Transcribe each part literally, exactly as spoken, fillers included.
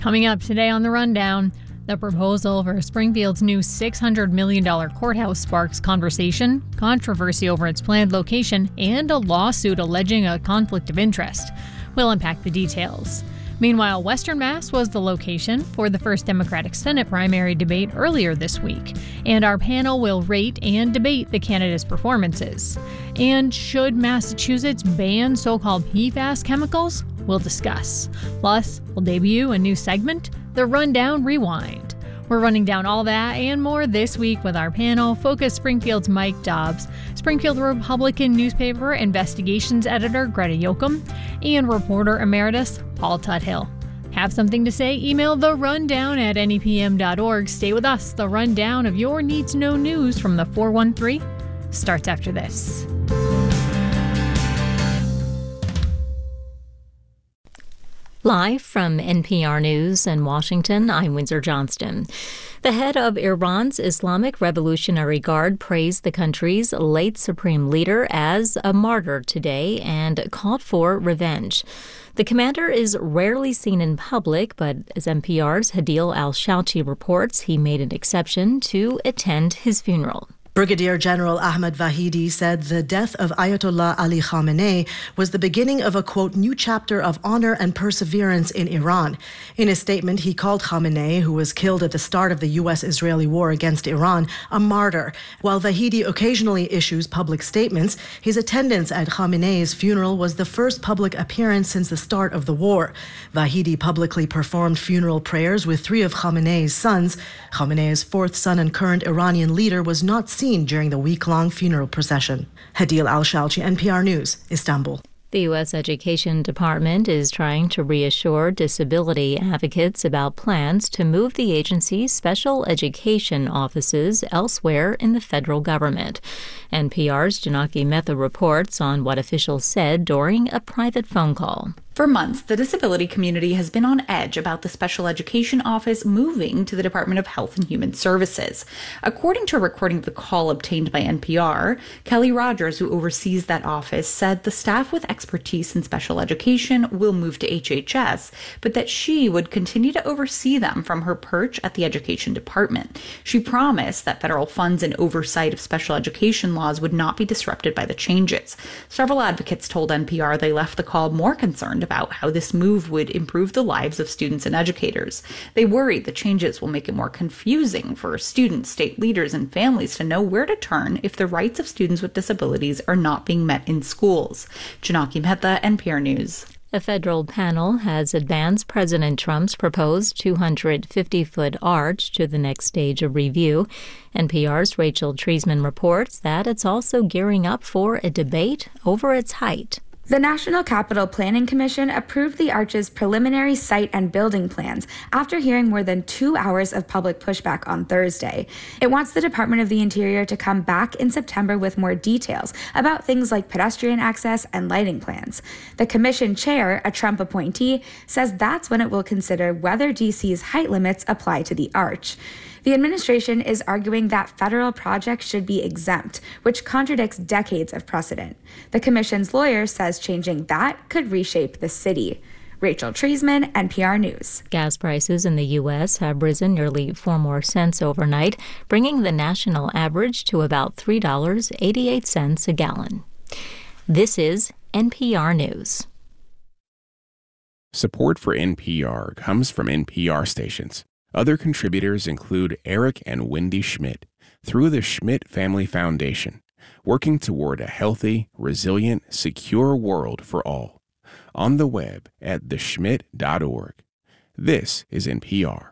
Coming up today on the Rundown, the proposal for Springfield's new six hundred million dollars courthouse sparks conversation, controversy over its planned location, and a lawsuit alleging a conflict of interest. We'll unpack the details. Meanwhile, Western Mass was the location for the first Democratic Senate primary debate earlier this week, and our panel will rate and debate the candidates' performances. And should Massachusetts ban so-called P FAS chemicals? We'll discuss. Plus, we'll debut a new segment, The Rundown Rewind. We're running down all that and more this week with our panel, Focus Springfield's Mike Dobbs, Springfield Republican newspaper investigations editor Greta Yoakum, and reporter emeritus Paul Tuthill. Have something to say? Email the rundown at N E P M dot org. Stay with us. The rundown of your need-to-know news from the four one three starts after this. Live from N P R News in Washington, I'm Windsor Johnston. The head of Iran's Islamic Revolutionary Guard praised the country's late supreme leader as a martyr today and called for revenge. The commander is rarely seen in public, but as N P R's Hadil Al-Shouchi reports, he made an exception to attend his funeral. Brigadier General Ahmad Vahidi said the death of Ayatollah Ali Khamenei was the beginning of a, quote, new chapter of honor and perseverance in Iran. In a statement, he called Khamenei, who was killed at the start of the U S-Israeli war against Iran, a martyr. While Vahidi occasionally issues public statements, his attendance at Khamenei's funeral was the first public appearance since the start of the war. Vahidi publicly performed funeral prayers with three of Khamenei's sons. Khamenei's fourth son and current Iranian leader was not seen during the week-long funeral procession. Hadil Al-Shouchi, N P R News, Istanbul. The U S Education Department is trying to reassure disability advocates about plans to move the agency's special education offices elsewhere in the federal government. N P R's Janaki Mehta reports on what officials said during a private phone call. For months, the disability community has been on edge about the special education office moving to the Department of Health and Human Services. According to a recording of the call obtained by N P R, Kelly Rogers, who oversees that office, said the staff with expertise in special education will move to H H S, but that she would continue to oversee them from her perch at the Education Department. She promised that federal funds and oversight of special education laws would not be disrupted by the changes. Several advocates told N P R they left the call more concerned about how this move would improve the lives of students and educators. They worry the changes will make it more confusing for students, state leaders, and families to know where to turn if the rights of students with disabilities are not being met in schools. Janaki Mehta, N P R News. A federal panel has advanced President Trump's proposed two hundred fifty foot arch to the next stage of review. N P R's Rachel Treisman reports that it's also gearing up for a debate over its height. The National Capital Planning Commission approved the arch's preliminary site and building plans after hearing more than two hours of public pushback on Thursday. It wants the Department of the Interior to come back in September with more details about things like pedestrian access and lighting plans. The commission chair, a Trump appointee, says that's when it will consider whether D C's height limits apply to the arch. The administration is arguing that federal projects should be exempt, which contradicts decades of precedent. The commission's lawyer says changing that could reshape the city. Rachel Treisman, N P R News. Gas prices in the U S have risen nearly four more cents overnight, bringing the national average to about three dollars and eighty-eight cents a gallon. This is N P R News. Support for N P R comes from N P R stations. Other contributors include Eric and Wendy Schmidt through the Schmidt Family Foundation, working toward a healthy, resilient, secure world for all. On the web at the schmidt dot org. This is N P R.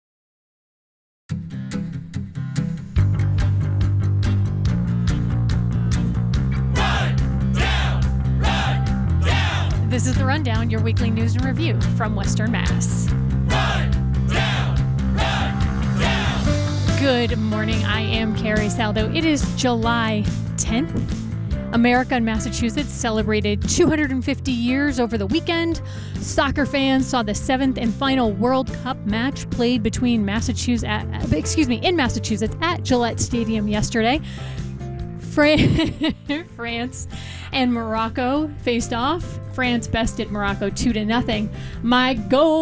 This is The Rundown, your weekly news and review from Western Mass. Run, down, run, down. Good morning. I am Carrie Saldo. It is July tenth. America and Massachusetts celebrated two hundred fifty years over the weekend. Soccer fans saw the seventh and final World Cup match played between Massachusetts, at, excuse me, in Massachusetts at Gillette Stadium yesterday. Fra- France and Morocco faced off. France bested Morocco two to nothing. My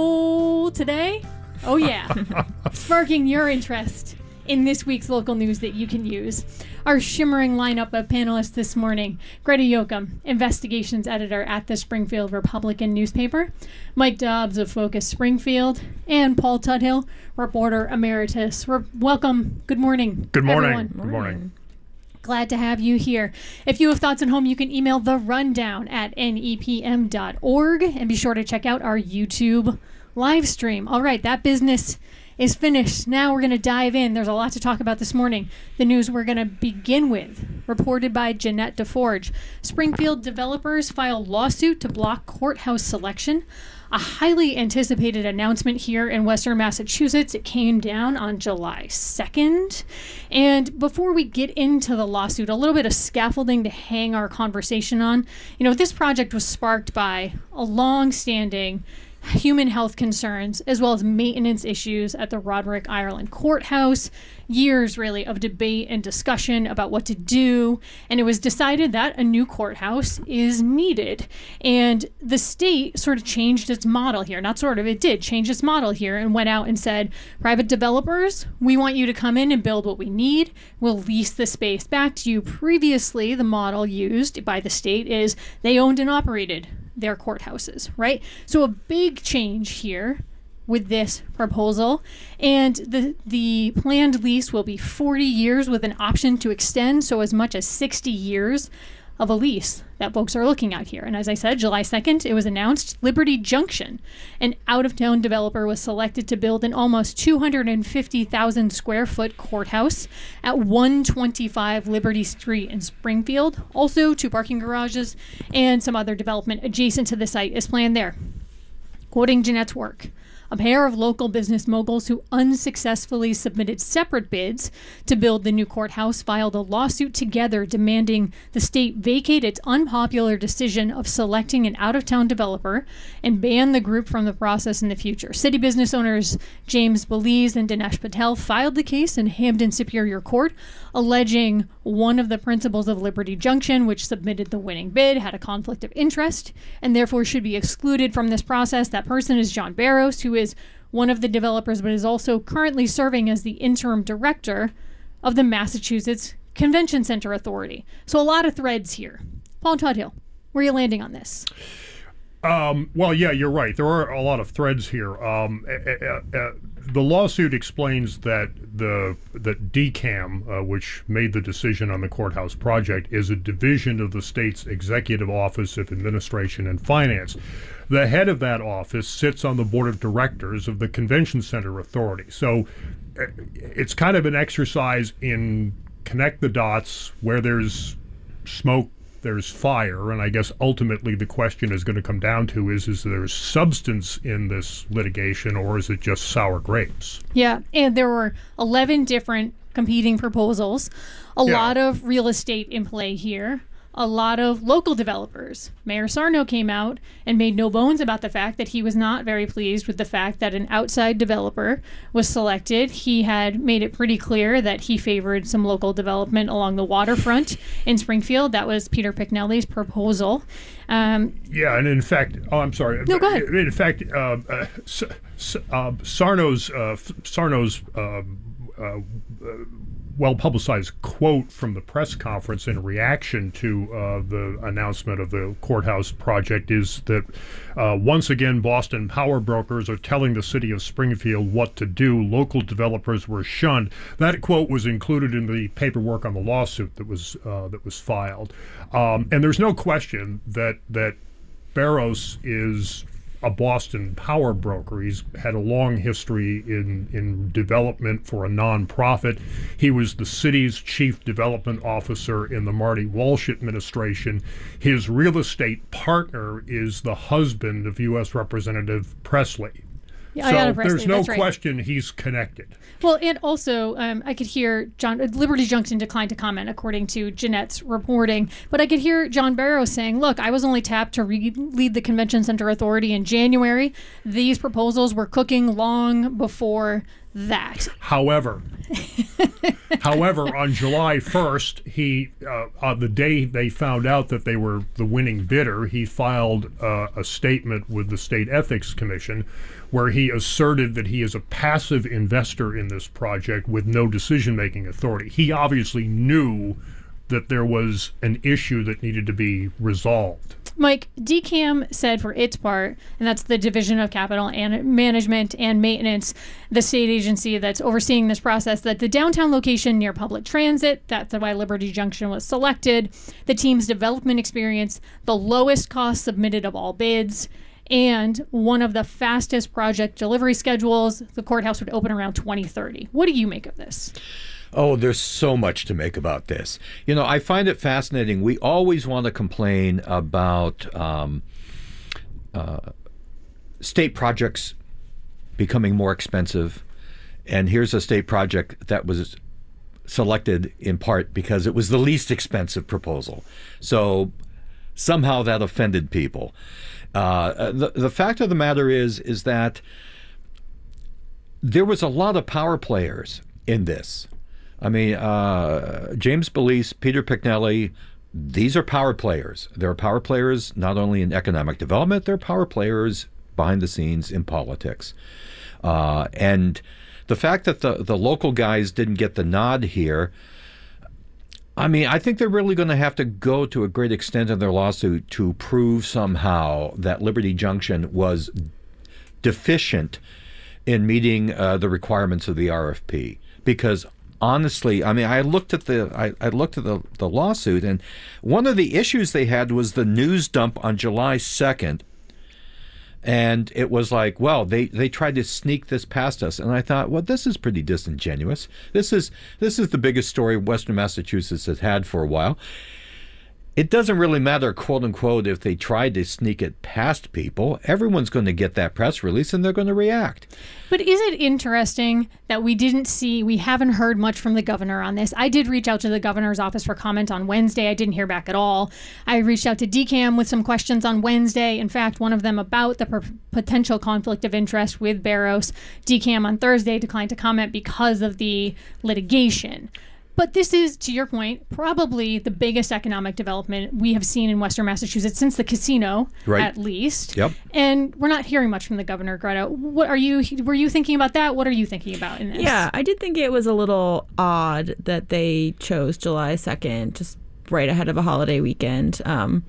goal today, oh yeah, sparking your interest in this week's local news that you can use. Our shimmering lineup of panelists this morning: Greta Yoakum, investigations editor at the Springfield Republican newspaper; Mike Dobbs of Focus Springfield; and Paul Tudhill, reporter emeritus. Re- welcome. Good morning. Good morning. Everyone. Good morning. Glad to have you here. If you have thoughts at home, you can email the rundown at N E P M dot org, and be sure to check out our YouTube live stream. All right, that business is finished. Now we're going to dive in. There's a lot to talk about this morning. The news we're going to begin with, reported by Jeanette DeForge. Springfield developers file lawsuit to block courthouse selection. A highly anticipated announcement here in Western Massachusetts. It came down on July second. And before we get into the lawsuit, a little bit of scaffolding to hang our conversation on. You know, this project was sparked by a long-standing human health concerns, as well as maintenance issues at the Roderick Ireland Courthouse. Years, really, of debate and discussion about what to do. And it was decided that a new courthouse is needed. And the state sort of changed its model here. Not sort of, it did change its model here and went out and said, private developers, we want you to come in and build what we need. We'll lease the space back to you. Previously, the model used by the state is they owned and operated their courthouses, right? So a big change here with this proposal, and the the planned lease will be forty years with an option to extend, so as much as sixty years of a lease that folks are looking at here. And as I said, July second, it was announced Liberty Junction, an out-of-town developer, was selected to build an almost two hundred fifty thousand square foot courthouse at one twenty-five Liberty Street in Springfield. Also, two parking garages and some other development adjacent to the site is planned there. Quoting Jeanette's work, a pair of local business moguls who unsuccessfully submitted separate bids to build the new courthouse filed a lawsuit together demanding the state vacate its unpopular decision of selecting an out-of-town developer and ban the group from the process in the future. City business owners James Belize and Dinesh Patel filed the case in Hampden Superior Court, alleging one of the principals of Liberty Junction, which submitted the winning bid, had a conflict of interest and therefore should be excluded from this process. That person is John Barrows, who is one of the developers, but is also currently serving as the interim director of the Massachusetts Convention Center Authority. So a lot of threads here. Paul Tudhill, where are you landing on this? Um, well, yeah, you're right. There are a lot of threads here. Um, uh, uh, the lawsuit explains that the that D CAM, uh, which made the decision on the courthouse project, is a division of the state's Executive Office of Administration and Finance. The head of that office sits on the board of directors of the Convention Center Authority. So uh, it's kind of an exercise in connect the dots. Where there's smoke, there's fire, and I guess ultimately the question is going to come down to is, is there substance in this litigation, or is it just sour grapes? Yeah, and there were eleven different competing proposals, a Yeah. lot of real estate in play here, a lot of local developers. Mayor Sarno came out and made no bones about the fact that he was not very pleased with the fact that an outside developer was selected. He had made it pretty clear that he favored some local development along the waterfront in Springfield. That was Peter Picknelly's proposal. Um, Yeah, and in fact, oh, I'm sorry. No, go ahead. In fact, uh, uh, S- S- uh, Sarno's uh, F- Sarno's um, uh, uh, well-publicized quote from the press conference in reaction to uh, the announcement of the courthouse project is that uh, once again, Boston power brokers are telling the city of Springfield what to do. Local developers were shunned. That quote was included in the paperwork on the lawsuit that was uh, that was filed. Um, and there's no question that that Barrows is a Boston power broker. He's had a long history in, in development for a nonprofit. He was the city's chief development officer in the Marty Walsh administration. His real estate partner is the husband of U S Representative Presley. Yeah, so Ayanna Presley, there's no that's right. question he's connected. Well, and also, um, I could hear John Liberty Junction declined to comment, according to Jeanette's reporting. But I could hear John Barrows saying, "Look, I was only tapped to re- lead the Convention Center Authority in January. These proposals were cooking long before that. However, however, on July first, he uh, on the day they found out that they were the winning bidder, he filed uh, a statement with the State Ethics Commission, where he asserted that he is a passive investor in this project with no decision-making authority. He obviously knew that there was an issue that needed to be resolved. Mike, D CAM said for its part, and that's the Division of Capital and Management and Maintenance, the state agency that's overseeing this process, that the downtown location near public transit, that's why Liberty Junction was selected, the team's development experience, the lowest cost submitted of all bids, and one of the fastest project delivery schedules. The courthouse would open around twenty thirty. What do you make of this? Oh, there's so much to make about this. You know, I find it fascinating. We always want to complain about um, uh, state projects becoming more expensive. And here's a state project that was selected in part because it was the least expensive proposal. So somehow that offended people. Uh, the, the fact of the matter is, is that there was a lot of power players in this. I mean, uh, James Belize, Peter Picnelli, these are power players. They're power players not only in economic development, they're power players behind the scenes in politics. Uh, and the fact that the, the local guys didn't get the nod here, I mean, I think they're really going to have to go to a great extent in their lawsuit to prove somehow that Liberty Junction was deficient in meeting uh, the requirements of the R F P. Because honestly, I mean, I looked at the I, I looked at the, the lawsuit, and one of the issues they had was the news dump on July second. And it was like, well, they, they tried to sneak this past us. And I thought, well, this is pretty disingenuous. This is this is the biggest story Western Massachusetts has had for a while. It doesn't really matter, quote unquote, if they tried to sneak it past people. Everyone's going to get that press release and they're going to react. But is it interesting that we didn't see, we haven't heard much from the governor on this? I did reach out to the governor's office for comment on Wednesday. I didn't hear back at all. I reached out to D CAM with some questions on Wednesday. In fact, one of them about the per- potential conflict of interest with Barrows. D CAM on Thursday declined to comment because of the litigation. But this is, to your point, probably the biggest economic development we have seen in Western Massachusetts since the casino, right. At least. Yep. And we're not hearing much from the governor, Greta. What are you? Were you thinking about that? What are you thinking about in this? Yeah, I did think it was a little odd that they chose July second, just right ahead of a holiday weekend. Um,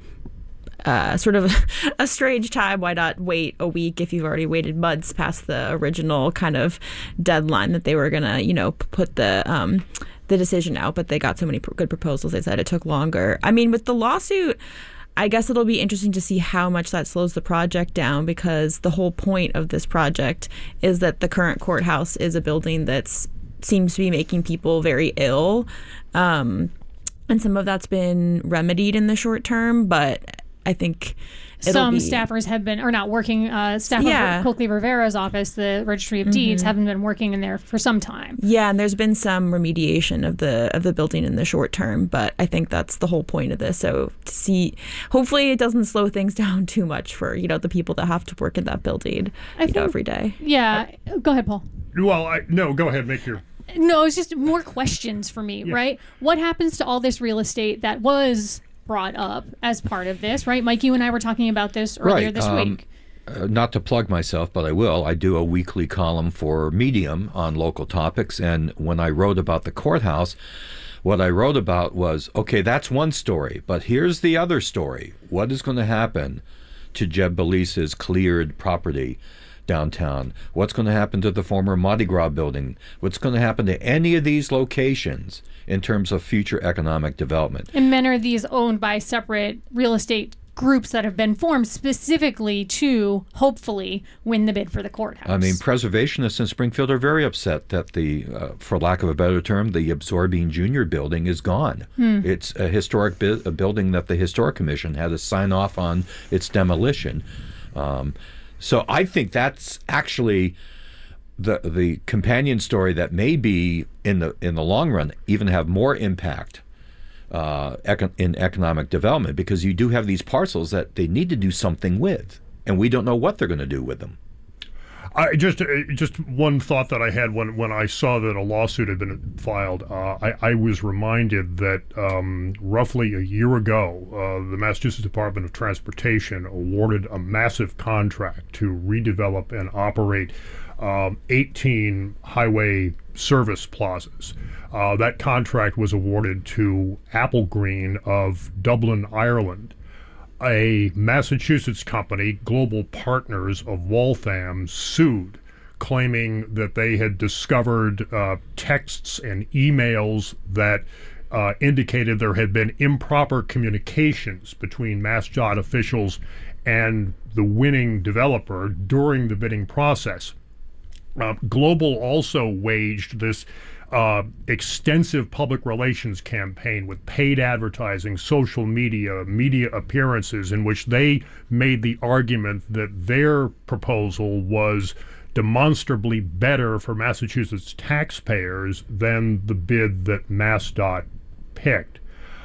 uh, sort of a strange time. Why not wait a week if you've already waited months past the original kind of deadline that they were gonna, you know, put the um, the decision out, but they got so many pr- good proposals, they said it took longer. I mean, with the lawsuit, I guess it'll be interesting to see how much that slows the project down, because the whole point of this project is that the current courthouse is a building that seems to be making people very ill. Um, and some of that's been remedied in the short term, but I think some be, staffers have been, or not working, uh, staff yeah. of Coakley Rivera's office, the Registry of Deeds, mm-hmm. haven't been working in there for some time. Yeah, and there's been some remediation of the of the building in the short term, but I think that's the whole point of this. So to see, hopefully it doesn't slow things down too much for, you know, the people that have to work in that building, I you think, know, every day. Yeah, I, go ahead, Paul. Well, I, no, go ahead, make your... No, it's just more questions for me, yeah. right? What happens to all this real estate that was brought up as part of this, right? Mike, you and I were talking about this earlier right. this um, week. Uh, not to plug myself, but I will. I do a weekly column for Medium on local topics, and when I wrote about the courthouse, what I wrote about was, okay, that's one story, but here's the other story. What is going to happen to Jeb Belize's cleared property downtown? What's going to happen to the former Mardi Gras building? What's going to happen to any of these locations in terms of future economic development? And many are these owned by separate real estate groups that have been formed specifically to hopefully win the bid for the courthouse. I mean, preservationists in Springfield are very upset that the, uh, for lack of a better term, the Absorbing Junior building is gone. Hmm. It's a historic bi- a building that the Historic Commission had to sign off on its demolition. Um, so I think that's actually the the companion story that may be in the in the long run even have more impact uh, econ- in economic development, because you do have these parcels that they need to do something with, and we don't know what they're going to do with them. I just uh, just one thought that I had when, when I saw that a lawsuit had been filed. Uh, I, I was reminded that um, roughly a year ago, uh, the Massachusetts Department of Transportation awarded a massive contract to redevelop and operate um, eighteen highway service plazas. Uh, that contract was awarded to Applegreen of Dublin, Ireland. A Massachusetts company, Global Partners of Waltham, sued, claiming that they had discovered uh, texts and emails that uh, indicated there had been improper communications between MassDOT officials and the winning developer during the bidding process. Uh, Global also waged this Uh, extensive public relations campaign with paid advertising, social media, media appearances, in which they made the argument that their proposal was demonstrably better for Massachusetts taxpayers than the bid that MassDOT picked.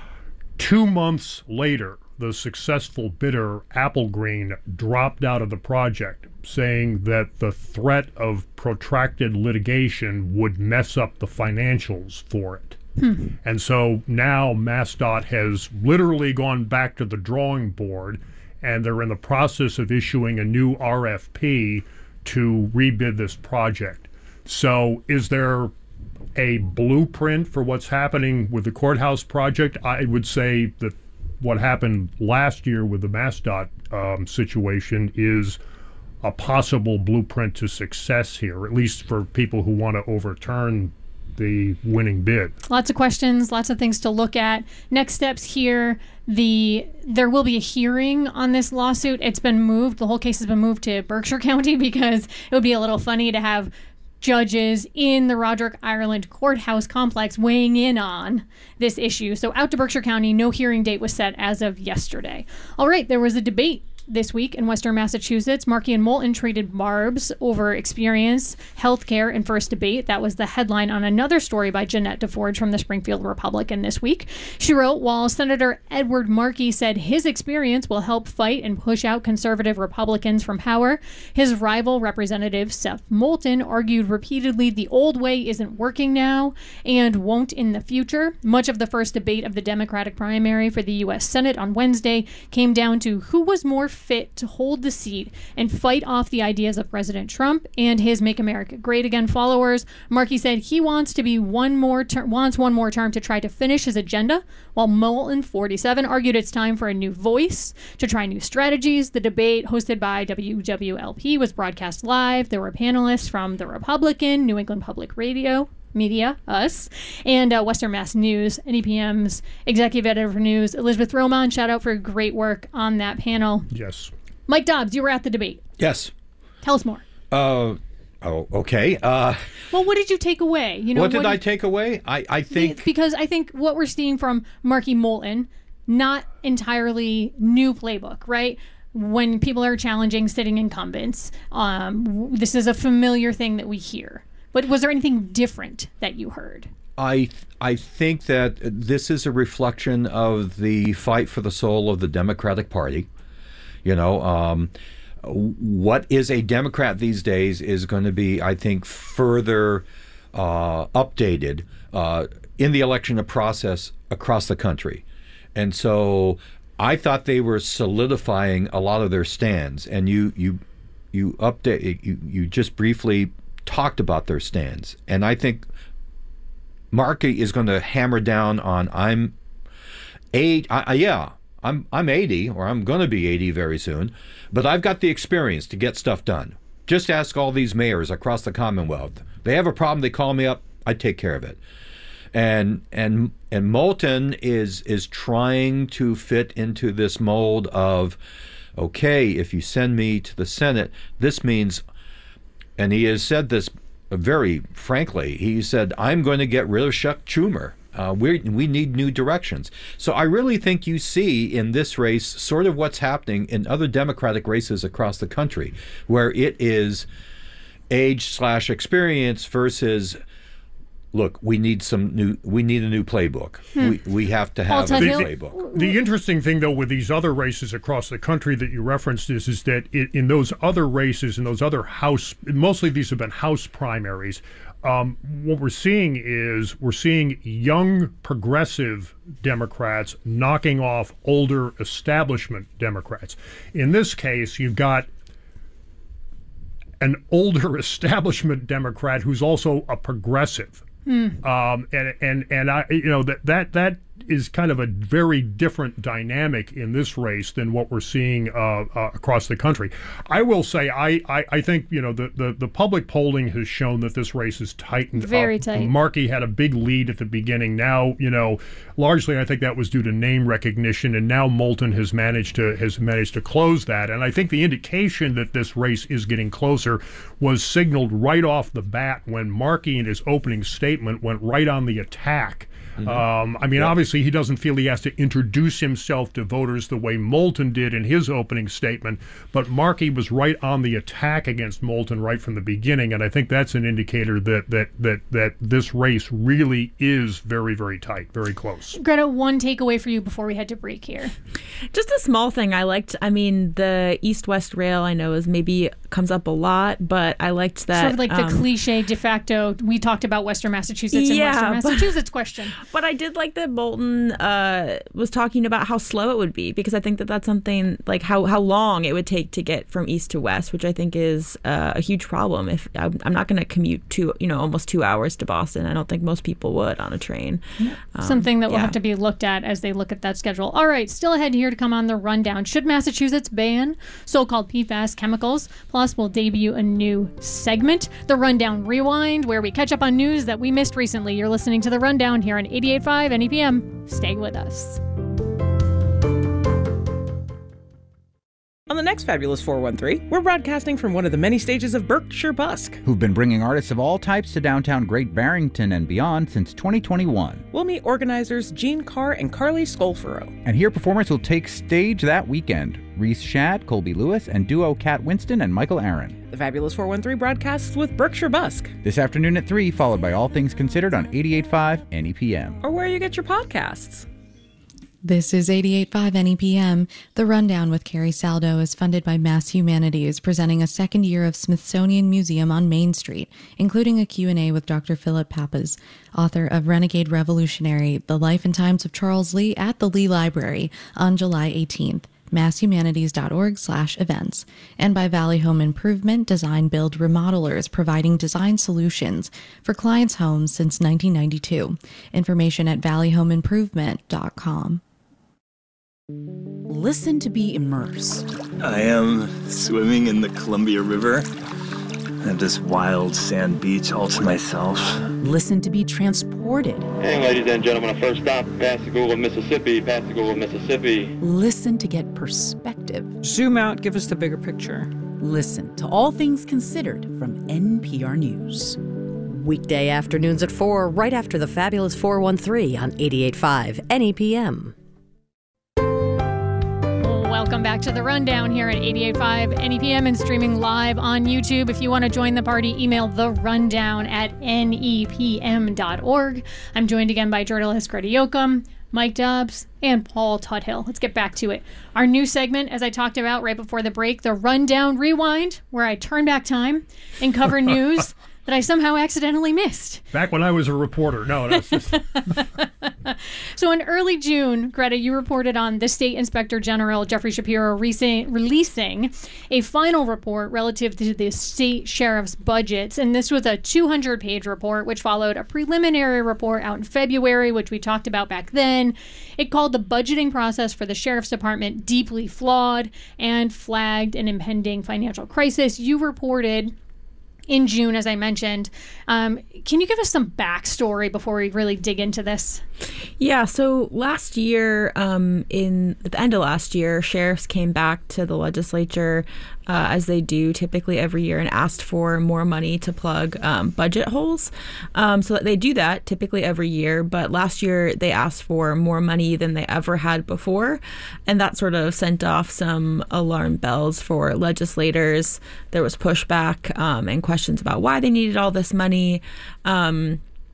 Two months later, the successful bidder, Applegreen, dropped out of the project, saying that the threat of protracted litigation would mess up the financials for it. Hmm. And so now MassDOT has literally gone back to the drawing board, and they're in the process of issuing a new R F P to rebid this project. So is there a blueprint for what's happening with the courthouse project? I would say that what happened last year with the MassDOT um, situation is a possible blueprint to success here, at least for people who want to overturn the winning bid. Lots of questions, lots of things to look at. Next steps here, the there will be a hearing on this lawsuit. It's been moved, the whole case has been moved to Berkshire County because it would be a little funny to have judges in the Roderick Ireland courthouse complex weighing in on this issue. So out to Berkshire County, no hearing date was set as of yesterday. All right, there was a debate this week in Western Massachusetts. Markey and Moulton traded barbs over experience, healthcare, and first debate. That was the headline on another story by Jeanette DeForge from the Springfield Republican this week. She wrote, while Senator Edward Markey said his experience will help fight and push out conservative Republicans from power, his rival Representative Seth Moulton argued repeatedly the old way isn't working now and won't in the future. Much of the first debate of the Democratic primary for the U S Senate on Wednesday came down to who was more fit to hold the seat and fight off the ideas of President Trump and his Make America Great Again followers. Markey said he wants to be one more ter- wants one more term to try to finish his agenda, while Moulton, forty-seven, argued it's time for a new voice to try new strategies. The debate, hosted by W W L P, was broadcast live. There were panelists from the Republican, New England Public Radio, Media, us, and uh, Western Mass News, N E P M's executive editor for news, Elizabeth Roman. Shout out for great work on that panel. Yes. Mike Dobbs, you were at the debate. Yes. Tell us more. Uh, oh, okay. Uh, well, what did you take away? You know, what did what I did, take away? I, I think... Because I think what we're seeing from Markey Moulton, not entirely new playbook, right? When people are challenging sitting incumbents, um, this is a familiar thing that we hear. But was there anything different that you heard? I I think that this is a reflection of the fight for the soul of the Democratic Party. You know, um, what is a Democrat these days is going to be, I think, further uh, updated uh, in the election process across the country. And so I thought they were solidifying a lot of their stands. And you you you update you you just briefly talked about their stands, and I think Markey is going to hammer down on I'm eight. I, I, yeah, I'm I'm eighty, or I'm going to be eighty very soon, but I've got the experience to get stuff done. Just ask all these mayors across the Commonwealth. They have a problem, they call me up, I take care of it. And and and Moulton is is trying to fit into this mold of, okay, if you send me to the Senate, this means. And he has said this very frankly. He said, I'm going to get rid of Chuck Schumer. Uh, we we need new directions. So I really think you see in this race sort of what's happening in other Democratic races across the country, where it is age slash experience versus look, we need some new. We need a new playbook. Hmm. We we have to have a new playbook. The interesting thing, though, with these other races across the country that you referenced is, is that it, in those other races, in those other House, mostly these have been House primaries. Um, what we're seeing is we're seeing young progressive Democrats knocking off older establishment Democrats. In this case, you've got an older establishment Democrat who's also a progressive. Hmm. Um, and and and I, you know, that that that is kind of a very different dynamic in this race than what we're seeing uh, uh, across the country. I will say, I, I, I think, you know, the, the, the public polling has shown that this race is tightened very up. tight. Markey had a big lead at the beginning. Now, you know, largely I think that was due to name recognition, and now Moulton has managed to has managed to close that. And I think the indication that this race is getting closer was signaled right off the bat when Markey in his opening statement went right on the attack. Mm-hmm. Um, I mean, yep. obviously, he doesn't feel he has to introduce himself to voters the way Moulton did in his opening statement, but Markey was right on the attack against Moulton right from the beginning, and I think that's an indicator that that that that this race really is very, very tight, very close. Greta, one takeaway for you before we head to break here. Just a small thing I liked. I mean, the East-West rail I know is maybe comes up a lot, but I liked that. Sort of like um, the cliche de facto. We talked about Western Massachusetts yeah, and Western but, Massachusetts question. But I did like that Moulton uh, was talking about how slow it would be, because I think that that's something like how, how long it would take to get from east to west, which I think is uh, a huge problem. If I'm, I'm not going to commute to, you know, almost two hours to Boston. I don't think most people would on a train. Um, Something that will yeah. have to be looked at as they look at that schedule. All right, still ahead here to come on the rundown. Should Massachusetts ban so-called P FAS chemicals? Plus, we'll debut a new segment, the Rundown Rewind, where we catch up on news that we missed recently. You're listening to the Rundown here on eighty-eight point five N E P M. Stay with us. On the next Fabulous four one three, we're broadcasting from one of the many stages of Berkshire Busk, who've been bringing artists of all types to downtown Great Barrington and beyond since twenty twenty-one. We'll meet organizers Gene Carr and Carly Scolfero. And here performers will take stage that weekend. Reese Shad, Colby Lewis, and duo Kat Winston and Michael Aaron. The Fabulous four one three broadcasts with Berkshire Busk. This afternoon at three, followed by All Things Considered on eighty-eight point five N E P M. Or where you get your podcasts. This is eighty-eight point five N E P M. The Rundown with Carrie Saldo is funded by Mass Humanities, presenting a second year of Smithsonian Museum on Main Street, including a Q and A with Doctor Philip Pappas, author of Renegade Revolutionary, The Life and Times of Charles Lee at the Lee Library on July eighteenth. masshumanities.org slash events, and by Valley Home Improvement, Design Build Remodelers, providing design solutions for clients' homes since nineteen ninety-two. Information at valley home improvement dot com. Listen to be immersed. I am swimming in the Columbia River. I have this wild sand beach all to myself. Listen to be transported. Hey, ladies and gentlemen, our first stop, Pascagoula, Mississippi, Pascagoula, Mississippi. Listen to get perspective. Zoom out, give us the bigger picture. Listen to All Things Considered from N P R News. Weekday afternoons at four, right after the Fabulous four one three on eighty-eight point five N E P M. Welcome back to the Rundown here at eighty-eight point five N E P M and streaming live on YouTube. If you want to join the party, email the rundown at N E P M dot org. I'm joined again by journalist Greta Yoakum, Mike Dobbs, and Paul Tuthill. Let's get back to it. Our new segment, as I talked about right before the break, the Rundown Rewind, where I turn back time and cover news that I somehow accidentally missed. Back when I was a reporter. No, that's just... So in early June, Greta, you reported on the State Inspector General, Jeffrey Shapiro, re- releasing a final report relative to the state sheriff's budgets. And this was a two hundred page report, which followed a preliminary report out in February, which we talked about back then. It called the budgeting process for the sheriff's department deeply flawed and flagged an impending financial crisis. You reported in June, as I mentioned. Um, can you give us some backstory before we really dig into this? Yeah, so last year, um, in at the end of last year, sheriffs came back to the legislature, uh, as they do typically every year, and asked for more money to plug um, budget holes. Um, so they do that typically every year, but last year they asked for more money than they ever had before, and that sort of sent off some alarm bells for legislators. There was pushback um, and questions about why they needed all this money. Um,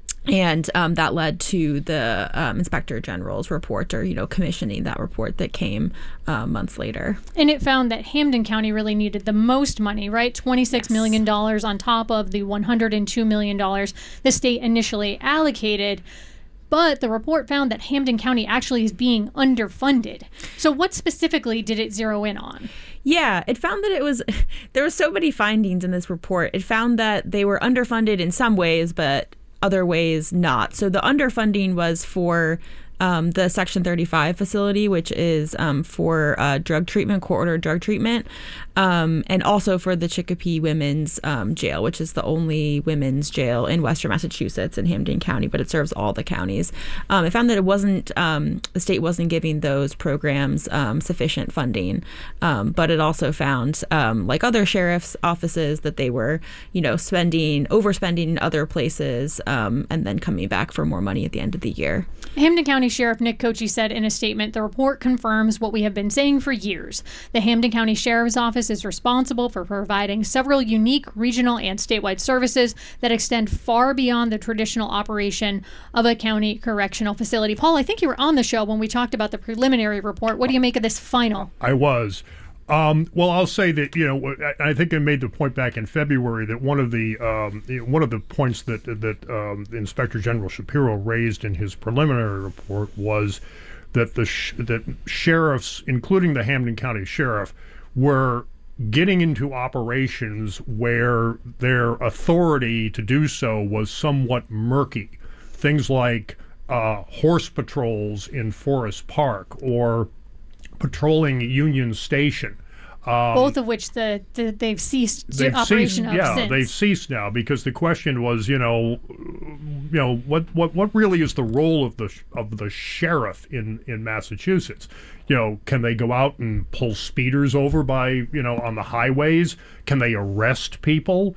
And um, that led to the um, Inspector General's report, or, you know, commissioning that report that came uh, months later. And it found that Hampden County really needed the most money, right? twenty-six yes. million dollars on top of the one hundred two million dollars the state initially allocated. But the report found that Hampden County actually is being underfunded. So what specifically did it zero in on? Yeah, it found that it was, there were so many findings in this report. It found that they were underfunded in some ways, but other ways not. So the underfunding was for um, the Section thirty-five facility, which is um, for uh, drug treatment, court-ordered drug treatment, um, and also for the Chicopee Women's um, Jail, which is the only women's jail in Western Massachusetts in Hampden County, but it serves all the counties. Um, it found that it wasn't, um, the state wasn't giving those programs um, sufficient funding, um, but it also found, um, like other sheriff's offices, that they were, you know, spending, overspending in other places, um, and then coming back for more money at the end of the year. Hampden County Sheriff Nick Kochi said in a statement, the report confirms what we have been saying for years. The Hampden County Sheriff's Office is responsible for providing several unique regional and statewide services that extend far beyond the traditional operation of a county correctional facility. Paul, I think you were on the show when we talked about the preliminary report. What do you make of this final? I was. Um, well, I'll say that, you know, I, I think I made the point back in February that one of the um, one of the points that that um, Inspector General Shapiro raised in his preliminary report was that the sh- that sheriffs, including the Hampden County Sheriff, were getting into operations where their authority to do so was somewhat murky. Things like uh, horse patrols in Forest Park or patrolling Union Station. Um, Both of which the, the they've ceased they've operation ceased, of yeah, since. they've ceased now, because the question was, you know, you know what, what, what really is the role of the of the sheriff in, in Massachusetts? You know, can they go out and pull speeders over by, you know, on the highways? Can they arrest people?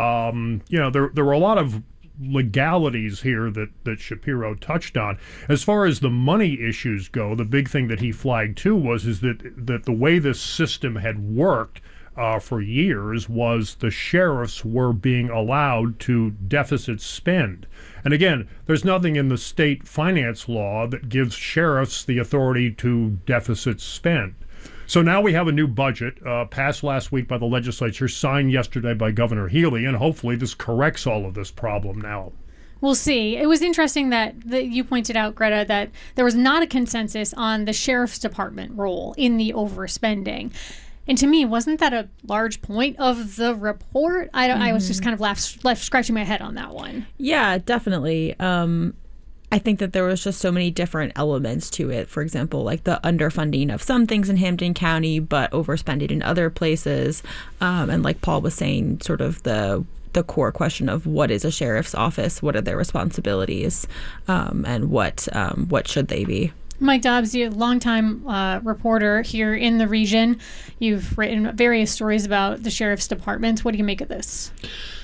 Um, you know, there there were a lot of legalities here that, that Shapiro touched on. As far as the money issues go, the big thing that he flagged too was is that that the way this system had worked uh, for years was the sheriffs were being allowed to deficit spend. And again, there's nothing in the state finance law that gives sheriffs the authority to deficit spend. So now we have a new budget uh, passed last week by the legislature, signed yesterday by Governor Healy, and hopefully this corrects all of this problem now. We'll see. It was interesting that, that you pointed out, Greta, that there was not a consensus on the sheriff's department role in the overspending. And to me, wasn't that a large point of the report? I, mm-hmm. I was just kind of left, left scratching my head on that one. Yeah, definitely. Um, I think that there was just so many different elements to it. For example, like the underfunding of some things in Hampden County, but overspending in other places. Um, and like Paul was saying, sort of the the core question of what is a sheriff's office, what are their responsibilities, um, and what um, what should they be. Mike Dobbs, you're a longtime uh, reporter here in the region. You've written various stories about the sheriff's departments. What do you make of this?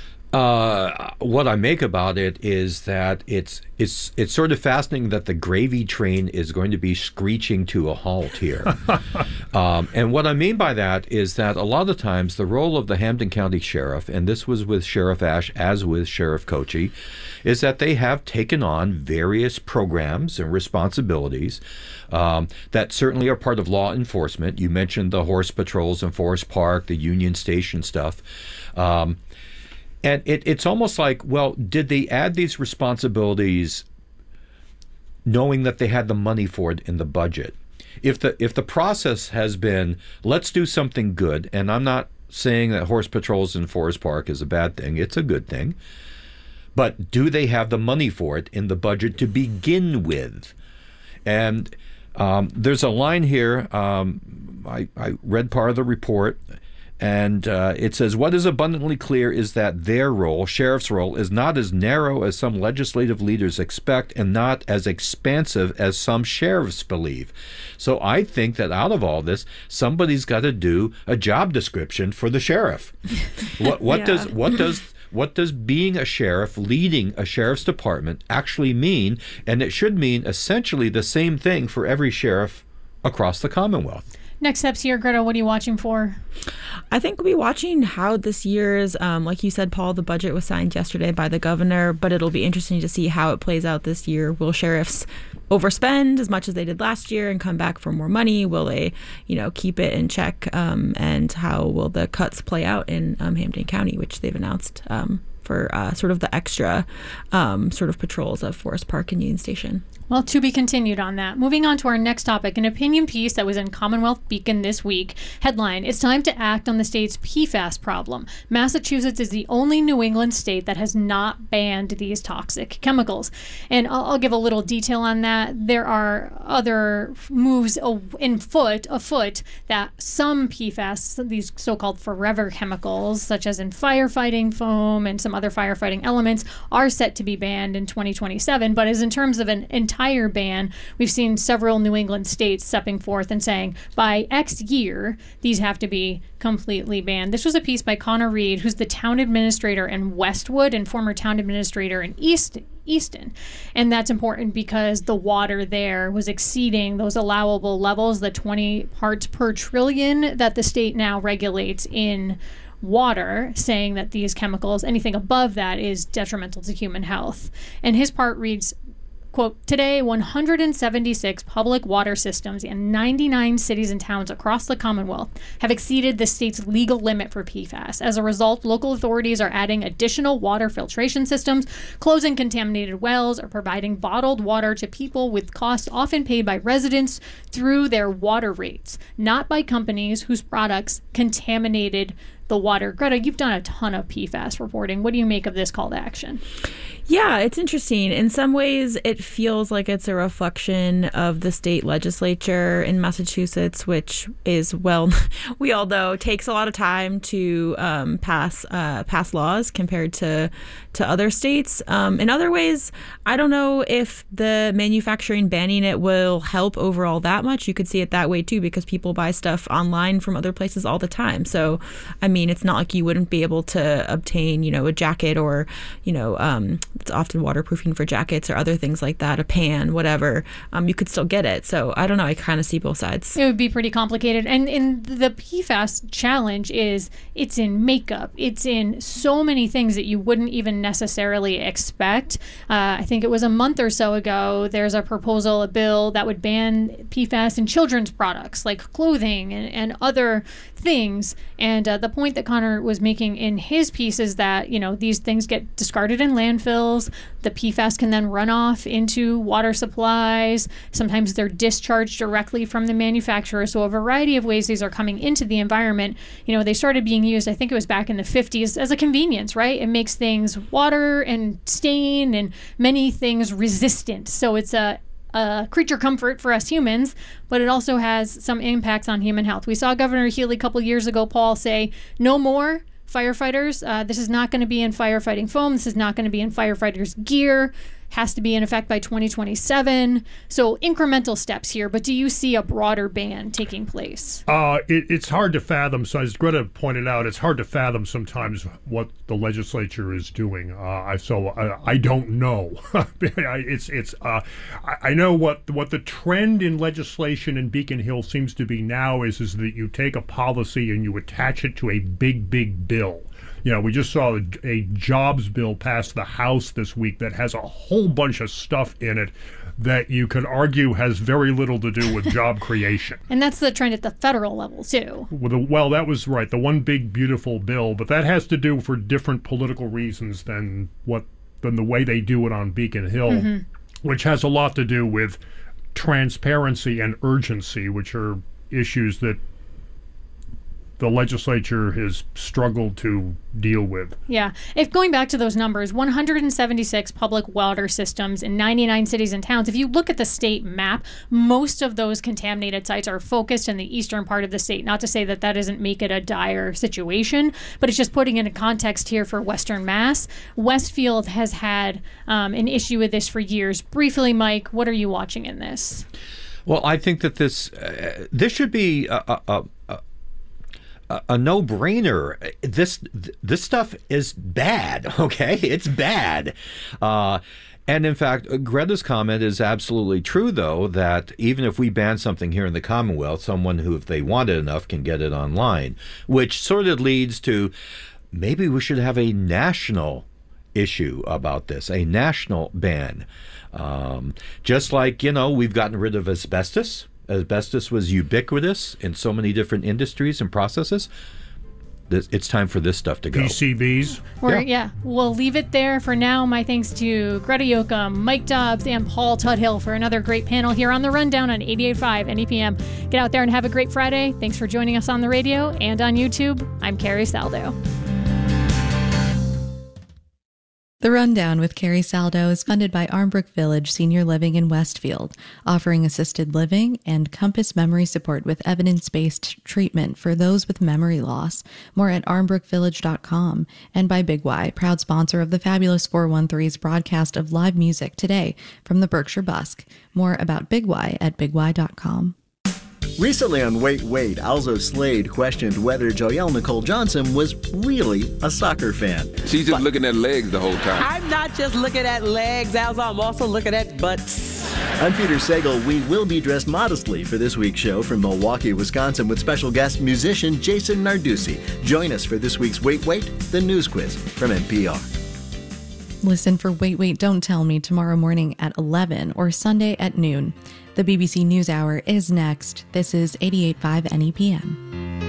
Uh, what I make about it is that it's it's it's sort of fascinating that the gravy train is going to be screeching to a halt here. um, and what I mean by that is that a lot of times the role of the Hampden County Sheriff, and this was with Sheriff Ash as with Sheriff Kochi, is that they have taken on various programs and responsibilities um, that certainly are part of law enforcement. You mentioned the horse patrols in Forest Park, the Union Station stuff. Um, And it, it's almost like, well, did they add these responsibilities knowing that they had the money for it in the budget? If the if the process has been, let's do something good, and I'm not saying that horse patrols in Forest Park is a bad thing, it's a good thing, but do they have the money for it in the budget to begin with? And um, there's a line here, um, I, I read part of the report, and uh, it says, what is abundantly clear is that their role, sheriff's role, is not as narrow as some legislative leaders expect and not as expansive as some sheriffs believe. So I think that out of all this, somebody's got to do a job description for the sheriff. What, what yeah. does what does what does being a sheriff, leading a sheriff's department, actually mean? And it should mean essentially the same thing for every sheriff across the Commonwealth. Next steps here, Greta, what are you watching for? I think we'll be watching how this year's, um, like you said, Paul, the budget was signed yesterday by the governor, but it'll be interesting to see how it plays out this year. Will sheriffs overspend as much as they did last year and come back for more money? Will they, you know, keep it in check? Um, and how will the cuts play out in um, Hampden County, which they've announced um, for uh, sort of the extra um, sort of patrols of Forest Park and Union Station? Well, to be continued on that. Moving on to our next topic, an opinion piece that was in Commonwealth Beacon this week. Headline, it's time to act on the state's P FAS problem. Massachusetts is the only New England state that has not banned these toxic chemicals. And I'll, I'll give a little detail on that. There are other moves in foot, afoot, that some P FAS, these so-called forever chemicals, such as in firefighting foam and some other firefighting elements, are set to be banned in twenty twenty-seven. But as in terms of an entire entire ban, we've seen several New England states stepping forth and saying by X year, these have to be completely banned. This was a piece by Connor Reed, who's the town administrator in Westwood and former town administrator in East Easton. And that's important because the water there was exceeding those allowable levels, the twenty parts per trillion that the state now regulates in water, saying that these chemicals, anything above that, is detrimental to human health. And his part reads, quote, today, one hundred seventy-six public water systems in ninety-nine cities and towns across the Commonwealth have exceeded the state's legal limit for P FAS. As a result, local authorities are adding additional water filtration systems, closing contaminated wells, or providing bottled water to people with costs often paid by residents through their water rates, not by companies whose products contaminated the water. Greta, you've done a ton of P FAS reporting. What do you make of this call to action? Yeah, it's interesting. In some ways, it feels like it's a reflection of the state legislature in Massachusetts, which is, well, we all know, takes a lot of time to um, pass uh, pass laws compared to to other states. Um, in other ways, I don't know if the manufacturing banning it will help overall that much. You could see it that way, too, because people buy stuff online from other places all the time. So, I mean, it's not like you wouldn't be able to obtain, you know, a jacket or, you know, um, it's often waterproofing for jackets or other things like that, a pan, whatever. Um, you could still get it. So I don't know. I kind of see both sides. It would be pretty complicated. And in the P FAS challenge is it's in makeup. It's in so many things that you wouldn't even necessarily expect. Uh, I think it was a month or so ago, there's a proposal, a bill that would ban P FAS in children's products like clothing and, and other things. And uh, the point that Connor was making in his piece is that, you know, these things get discarded in landfills. The P FAS can then run off into water supplies. Sometimes they're discharged directly from the manufacturer. So a variety of ways these are coming into the environment. You know, they started being used, I think it was back in the fifties, as a convenience, right? It makes things water and stain and many things resistant. So it's a a creature comfort for us humans, but it also has some impacts on human health. We saw Governor Healy a couple years ago, Paul, say no more firefighters. Uh, this is not going to be in firefighting foam. This is not going to be in firefighters' gear. Has to be in effect by twenty twenty-seven. So incremental steps here, but do you see a broader ban taking place? Uh, it, it's hard to fathom. So as Greta pointed out, it's hard to fathom sometimes what the legislature is doing. Uh, I, so I, I don't know. it's it's. Uh, I, I know what what the trend in legislation in Beacon Hill seems to be now is is that you take a policy and you attach it to a big big bill. You know, we just saw a, a jobs bill pass the House this week that has a whole bunch of stuff in it that you could argue has very little to do with job creation. And that's the trend at the federal level, too. Well, the, well, that was right, the one big, beautiful bill, but that has to do for different political reasons than what than the way they do it on Beacon Hill, mm-hmm. which has a lot to do with transparency and urgency, which are issues that the legislature has struggled to deal with. Yeah. If going back to those numbers, one hundred seventy-six public water systems in ninety-nine cities and towns, if you look at the state map, most of those contaminated sites are focused in the eastern part of the state. Not to say that that doesn't make it a dire situation, but it's just putting in a context here for Western Mass. Westfield has had um, an issue with this for years. Briefly, Mike, what are you watching in this? Well, I think that this uh, this should be a, a, a A, a no-brainer. This this stuff is bad. Okay, it's bad. Uh, And in fact, Greta's comment is absolutely true, though, that even if we ban something here in the Commonwealth, someone who, if they want it enough, can get it online, which sort of leads to maybe we should have a national issue about this, a national ban. Um, just like, you know, we've gotten rid of asbestos. Asbestos was ubiquitous in so many different industries and processes. It's time for this stuff to go. P C Bs. We're, yeah. yeah, we'll leave it there for now. My thanks to Greta Yoakum, Mike Dobbs, and Paul Tudhill for another great panel here on The Rundown on eighty-eight point five N E P M. Get out there and have a great Friday. Thanks for joining us on the radio and on YouTube. I'm Carrie Saldo. The Rundown with Carrie Saldo is funded by Armbrook Village Senior Living in Westfield, offering assisted living and Compass memory support with evidence-based treatment for those with memory loss. More at armbrook village dot com. And by Big Y, proud sponsor of the Fabulous four one three's broadcast of live music today from the Berkshire Busk. More about Big Y at big y dot com. Recently on Wait, Wait, Alzo Slade questioned whether Joelle Nicole Johnson was really a soccer fan. She's just but, looking at legs the whole time. I'm not just looking at legs, Alzo. I'm also looking at butts. I'm Peter Sagal. We will be dressed modestly for this week's show from Milwaukee, Wisconsin, with special guest musician Jason Narducci. Join us for this week's Wait, Wait, the news quiz from N P R. Listen for Wait, Wait, Don't Tell Me tomorrow morning at eleven or Sunday at noon. The B B C NewsHour is next. This is eighty-eight point five N E P M.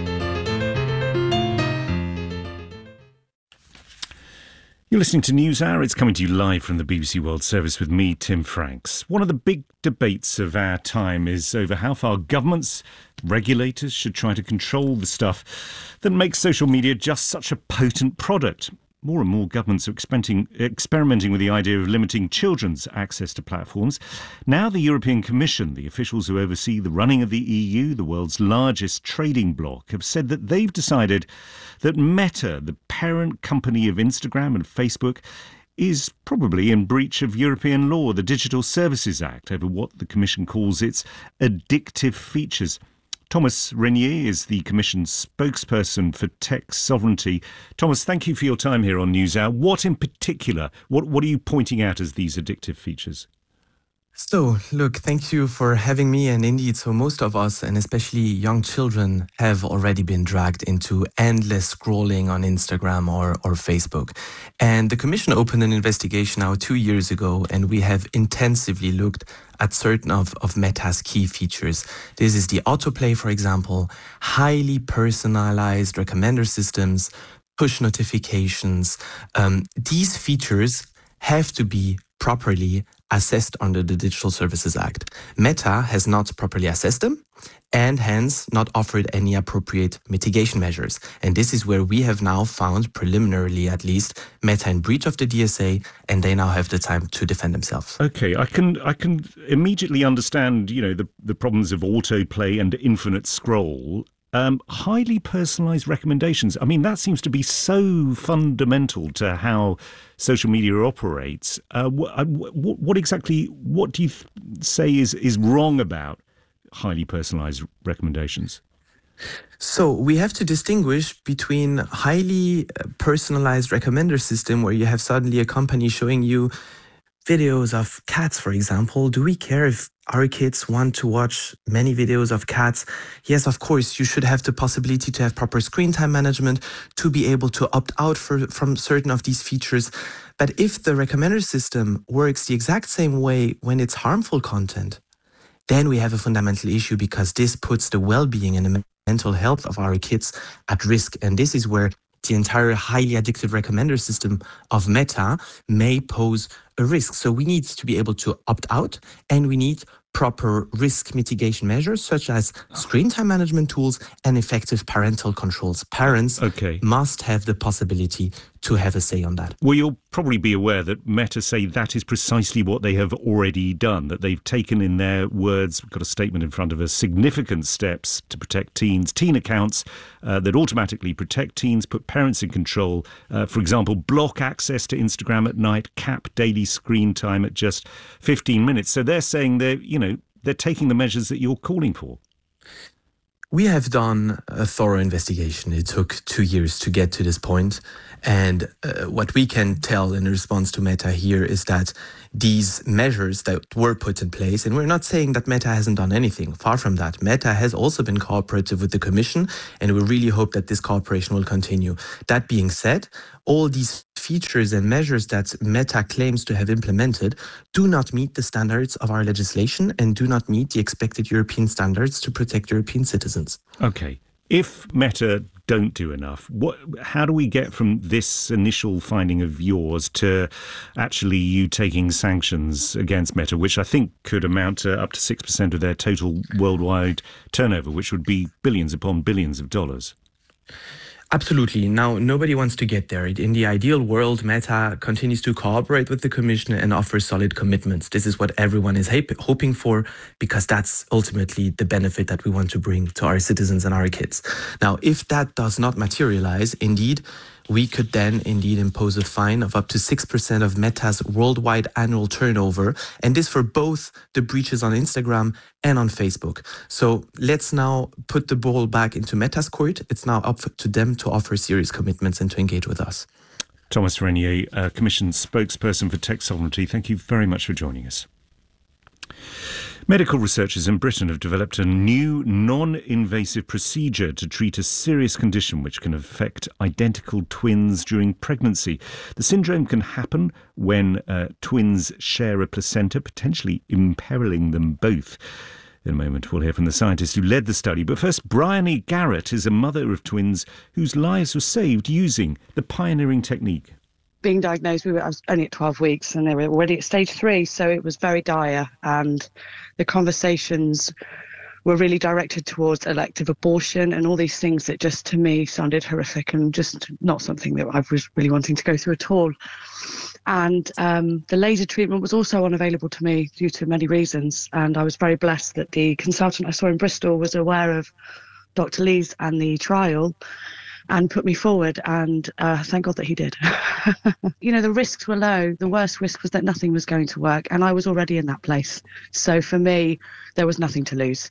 You're listening to NewsHour. It's coming to you live from the B B C World Service with me, Tim Franks. One of the big debates of our time is over how far governments, regulators should try to control the stuff that makes social media just such a potent product. More and more governments are experimenting, experimenting with the idea of limiting children's access to platforms. Now the European Commission, the officials who oversee the running of the E U, the world's largest trading bloc, have said that they've decided that Meta, the parent company of Instagram and Facebook, is probably in breach of European law, the Digital Services Act, over what the Commission calls its addictive features. Thomas Renier is the Commission's spokesperson for tech sovereignty. Thomas, thank you for your time here on NewsHour. What in particular, what, what are you pointing out as these addictive features? So, look, thank you for having me. And indeed, so most of us, and especially young children, have already been dragged into endless scrolling on Instagram or, or Facebook. And the Commission opened an investigation now two years ago, and we have intensively looked at certain of, of Meta's key features. This is the autoplay, for example, highly personalized recommender systems, push notifications. Um, these features have to be properly assessed under the Digital Services Act. Meta has not properly assessed them and hence not offered any appropriate mitigation measures. And this is where we have now found, preliminarily at least, Meta in breach of the D S A, and they now have the time to defend themselves. Okay, I can I can immediately understand, you know, the, the problems of autoplay and infinite scroll. Um, highly personalised recommendations. I mean, that seems to be so fundamental to how social media operates. Uh, what, what, what exactly, what do you th- say is, is wrong about highly personalised recommendations? So we have to distinguish between highly personalised recommender system where you have suddenly a company showing you videos of cats, for example. Do we care if our kids want to watch many videos of cats? Yes, of course, you should have the possibility to have proper screen time management, to be able to opt out for, from certain of these features. But if the recommender system works the exact same way when it's harmful content, then we have a fundamental issue, because this puts the well-being and the mental health of our kids at risk. And this is where the entire highly addictive recommender system of Meta may pose a risk. So we need to be able to opt out, and we need proper risk mitigation measures such as screen time management tools and effective parental controls. Parents okay. must have the possibility to have a say on that. Well, you'll probably be aware that Meta say that is precisely what they have already done, that they've taken, in their words, we've got a statement in front of us, significant steps to protect teens, teen accounts uh, that automatically protect teens, put parents in control. Uh, for example, block access to Instagram at night, cap daily screen time at just fifteen minutes. So they're saying they're, you know, they're taking the measures that you're calling for. We have done a thorough investigation. It took two years to get to this point. And uh, what we can tell in response to Meta here is that these measures that were put in place, and we're not saying that Meta hasn't done anything, far from that. Meta has also been cooperative with the Commission, and we really hope that this cooperation will continue. That being said, all these features and measures that Meta claims to have implemented do not meet the standards of our legislation and do not meet the expected European standards to protect European citizens. Okay. If Meta don't do enough, what? How do we get from this initial finding of yours to actually you taking sanctions against Meta, which I think could amount to up to six percent of their total worldwide turnover, which would be billions upon billions of dollars? Absolutely. Now, nobody wants to get there. In the ideal world, Meta continues to cooperate with the Commission and offer solid commitments. This is what everyone is hoping for, because that's ultimately the benefit that we want to bring to our citizens and our kids. Now, if that does not materialize, indeed, we could then indeed impose a fine of up to six percent of Meta's worldwide annual turnover, and this for both the breaches on Instagram and on Facebook. So let's now put the ball back into Meta's court. It's now up to them to offer serious commitments and to engage with us. Thomas Reynier, uh, Commission spokesperson for Tech Sovereignty, thank you very much for joining us. Medical researchers in Britain have developed a new non-invasive procedure to treat a serious condition which can affect identical twins during pregnancy. The syndrome can happen when uh, twins share a placenta, potentially imperiling them both. In a moment, we'll hear from the scientist who led the study. But first, Bryony Garrett is a mother of twins whose lives were saved using the pioneering technique. Being diagnosed, we were, I was only at twelve weeks and they were already at stage three, so it was very dire. And the conversations were really directed towards elective abortion and all these things that just, to me, sounded horrific and just not something that I was really wanting to go through at all. And um, the laser treatment was also unavailable to me due to many reasons. And I was very blessed that the consultant I saw in Bristol was aware of Doctor Lees and the trial and put me forward, and uh, thank God that he did. You know, the risks were low. The worst risk was that nothing was going to work, and I was already in that place. So for me, there was nothing to lose.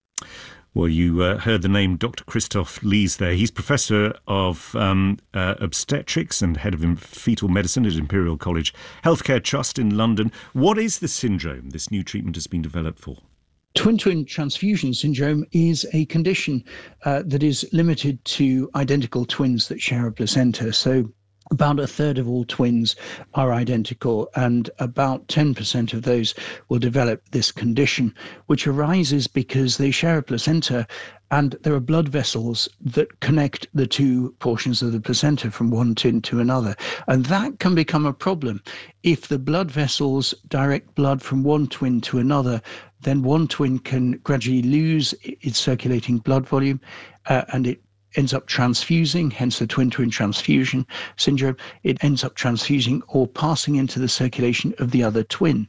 Well, you uh, heard the name Doctor Christoph Lees there. He's Professor of um, uh, Obstetrics and Head of Fetal Medicine at Imperial College Healthcare Trust in London. What is the syndrome this new treatment has been developed for? Twin-twin transfusion syndrome is a condition uh, that is limited to identical twins that share a placenta. So about a third of all twins are identical, and about ten percent of those will develop this condition, which arises because they share a placenta and there are blood vessels that connect the two portions of the placenta from one twin to another. And that can become a problem. If the blood vessels direct blood from one twin to another, then one twin can gradually lose its circulating blood volume uh, and it ends up transfusing, hence the twin-twin transfusion syndrome. It ends up transfusing or passing into the circulation of the other twin.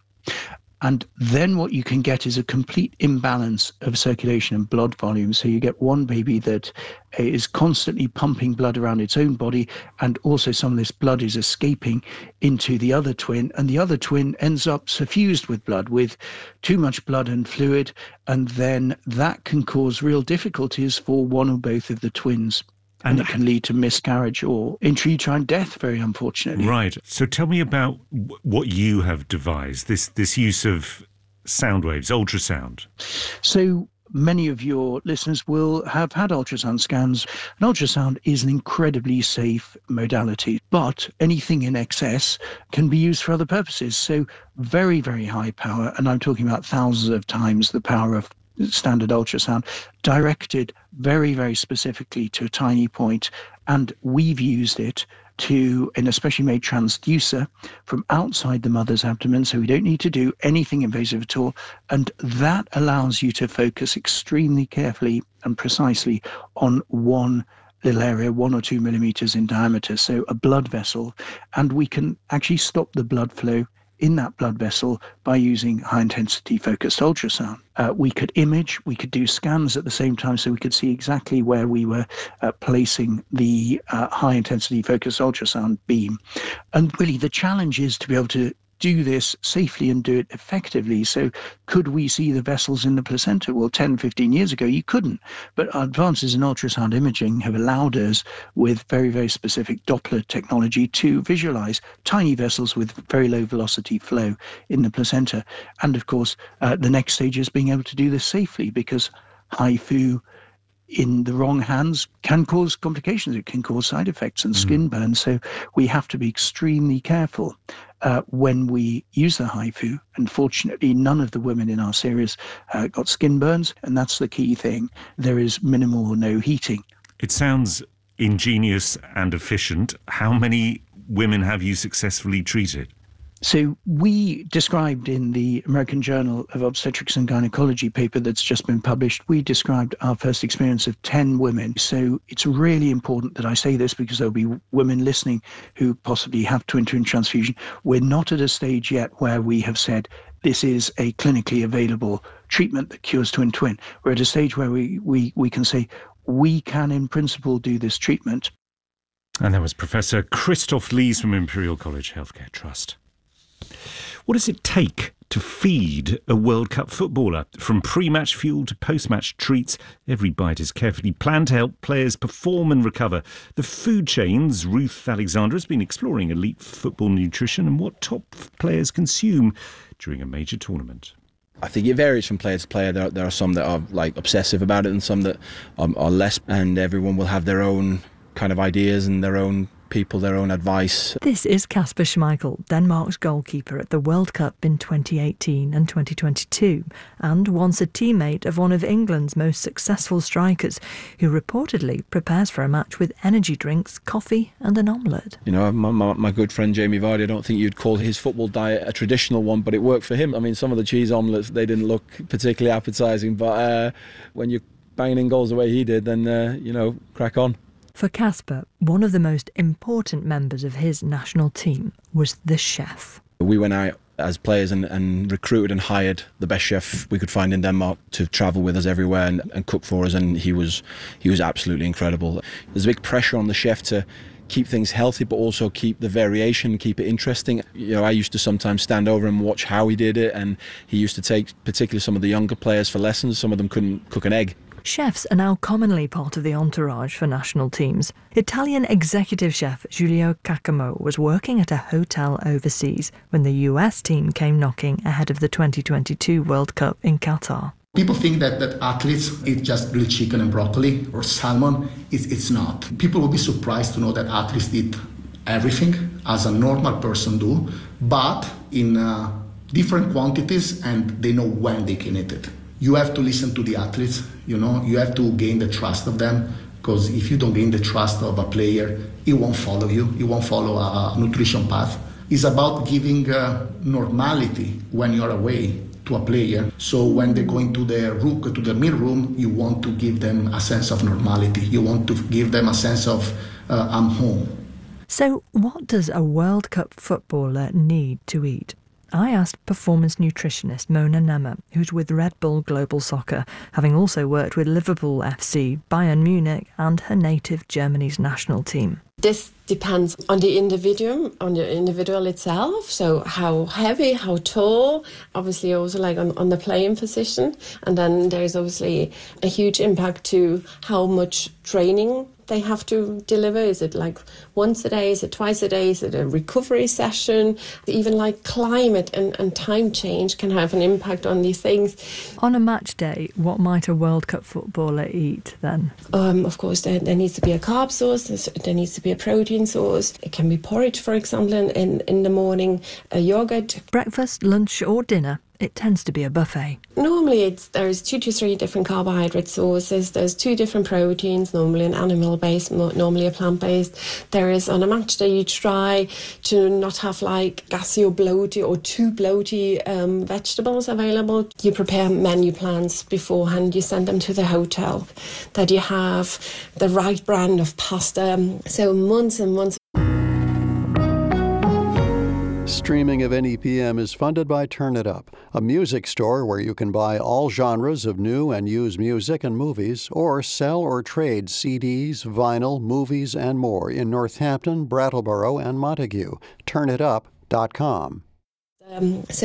And then what you can get is a complete imbalance of circulation and blood volume. So you get one baby that is constantly pumping blood around its own body, and also some of this blood is escaping into the other twin, and the other twin ends up suffused with blood, with too much blood and fluid, and then that can cause real difficulties for one or both of the twins. And, and it can lead to miscarriage or intrauterine death, very unfortunately. Right. So tell me about w- what you have devised, this this use of sound waves, ultrasound. So many of your listeners will have had ultrasound scans. An ultrasound is an incredibly safe modality, but anything in excess can be used for other purposes. So very, very high power, and I'm talking about thousands of times the power of standard ultrasound, directed very, very specifically to a tiny point. And we've used it to an especially made transducer from outside the mother's abdomen, so we don't need to do anything invasive at all. And that allows you to focus extremely carefully and precisely on one little area, one or two millimeters in diameter, so a blood vessel. And we can actually stop the blood flow in that blood vessel by using high-intensity focused ultrasound. Uh, we could image, we could do scans at the same time, so we could see exactly where we were uh, placing the uh, high-intensity focused ultrasound beam. And really the challenge is to be able to do this safely and do it effectively. So could we see the vessels in the placenta? Well, ten, fifteen years ago, you couldn't. But advances in ultrasound imaging have allowed us, with very, very specific Doppler technology, to visualize tiny vessels with very low velocity flow in the placenta. And of course, uh, the next stage is being able to do this safely, because H I F U in the wrong hands can cause complications. It can cause side effects and skin mm. burns. So we have to be extremely careful uh, when we use the H I F U. And fortunately, none of the women in our series uh, got skin burns. And that's the key thing. There is minimal or no heating. It sounds ingenious and efficient. How many women have you successfully treated? So we described in the American Journal of Obstetrics and Gynecology paper that's just been published, we described our first experience of ten women. So it's really important that I say this, because there'll be women listening who possibly have twin-twin transfusion. We're not at a stage yet where we have said this is a clinically available treatment that cures twin-twin. We're at a stage where we, we, we can say we can in principle do this treatment. And that was Professor Christoph Lees from Imperial College Healthcare Trust. What does it take to feed a World Cup footballer? From pre-match fuel to post-match treats, every bite is carefully planned to help players perform and recover. The food chain's Ruth Alexander has been exploring elite football nutrition and what top players consume during a major tournament. I think it varies from player to player. There are, there are some that are like obsessive about it and some that are, are less, and everyone will have their own kind of ideas and their own people, their own advice. This is Kasper Schmeichel, Denmark's goalkeeper at the World Cup in twenty eighteen and twenty twenty-two, and once a teammate of one of England's most successful strikers, who reportedly prepares for a match with energy drinks, coffee and an omelette. You know, my, my, my good friend Jamie Vardy, I don't think you'd call his football diet a traditional one, but it worked for him. I mean, some of the cheese omelettes, they didn't look particularly appetising, but uh, when you're banging in goals the way he did, then, uh, you know, crack on. For Kasper, one of the most important members of his national team was the chef. We went out as players and, and recruited and hired the best chef we could find in Denmark to travel with us everywhere and, and cook for us, and he was he was absolutely incredible. There's a big pressure on the chef to keep things healthy but also keep the variation, keep it interesting. You know, I used to sometimes stand over and watch how he did it, and he used to take particularly some of the younger players for lessons. Some of them couldn't cook an egg. Chefs are now commonly part of the entourage for national teams. Italian executive chef Giulio Cacamo was working at a hotel overseas when the U S team came knocking ahead of the twenty twenty-two World Cup in Qatar. People think that, that athletes eat just grilled chicken and broccoli or salmon. It's, it's not. People will be surprised to know that athletes eat everything as a normal person do, but in uh, different quantities, and they know when they can eat it. You have to listen to the athletes, you know, you have to gain the trust of them, because if you don't gain the trust of a player, he won't follow you, he won't follow a nutrition path. It's about giving uh, normality when you're away to a player. So when they go into the room, to the meal room, you want to give them a sense of normality. You want to give them a sense of, uh, I'm home. So what does a World Cup footballer need to eat? I asked performance nutritionist Mona Nemmer, who's with Red Bull Global Soccer, having also worked with Liverpool F C, Bayern Munich and her native Germany's national team. This depends on the individual, on the individual itself. So how heavy, how tall, obviously also like on, on the playing position. And then there's obviously a huge impact to how much training they have to deliver. Is it like once a day? Is it twice a day? Is it a recovery session? Even like climate and, and time change can have an impact on these things. On a match day, what might a World Cup footballer eat then? Um, of course, there, there needs to be a carb source. There needs to be a protein source. It can be porridge, for example, in, in the morning, a yogurt. Breakfast, lunch or dinner? It tends to be a buffet. Normally it's there's two to three different carbohydrate sources. There's two different proteins, normally an animal-based, normally a plant-based. There is, on a match day, you try to not have like gassy or bloaty or too bloaty um, vegetables available. You prepare menu plans beforehand. You send them to the hotel. That you have the right brand of pasta. So months and months. Streaming of N E P M is funded by Turn It Up, a music store where you can buy all genres of new and used music and movies, or sell or trade C Ds, vinyl, movies, and more in Northampton, Brattleboro, and Montague. turn it up dot com. Um, so